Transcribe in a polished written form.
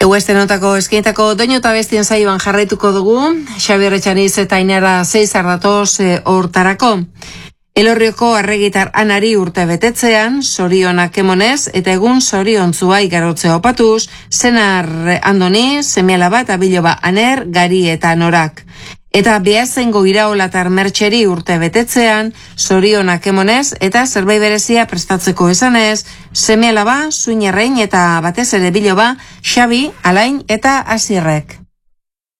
Eguestenotako eskaintako doinu eta bestien saioan jarraituko dugu, Xabi Retxaniz eta Ainara Zeizar datoz hortarako. Elorrioko arregitar Anari urte betetzean, zorionak emonez eta egun zoriontzua igarotzea opatuz, senar Andoni, semialaba eta biloba Aner, Gari eta Norak. Eta behazengo iraolatar Mertxeri urte betetzean, zorionak emonez eta zerbait berezia prestatzeko esanez, semialaba, Zuinerrein eta batez ere biloba, Xabi, Alain eta Asierrek.